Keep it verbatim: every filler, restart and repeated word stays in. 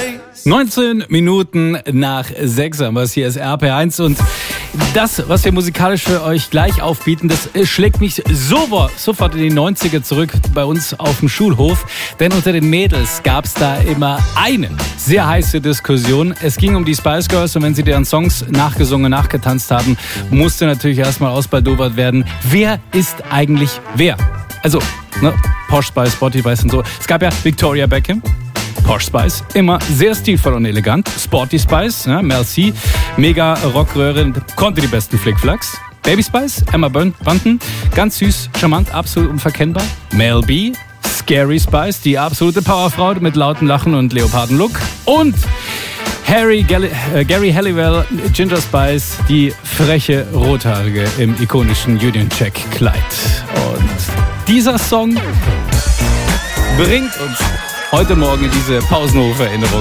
neunzehn Minuten nach sechs haben wir es. Hier ist R P eins und das, was wir musikalisch für euch gleich aufbieten, das schlägt mich so, sofort in die neunziger zurück bei uns auf dem Schulhof. Denn unter den Mädels gab es da immer eine sehr heiße Diskussion. Es ging um die Spice Girls und wenn sie deren Songs nachgesungen, nachgetanzt haben, musste natürlich erstmal ausbaldowert werden, wer ist eigentlich wer? Also, ne, Posh Spice, Sporty Spice und so. Es gab ja Victoria Beckham, Posh Spice, immer sehr stilvoll und elegant. Sporty Spice, ja, Mel C, mega Rockröhre, konnte die besten Flickflacks. Baby Spice, Emma Bunton, ganz süß, charmant, absolut unverkennbar. Mel B, Scary Spice, die absolute Powerfrau mit lautem Lachen und Leopardenlook. Und Harry Gal- äh, Gary Halliwell, Ginger Spice, die freche Rothaarige im ikonischen Union Jack Kleid. Und dieser Song bringt uns heute Morgen in diese Pausenhof-Erinnerung.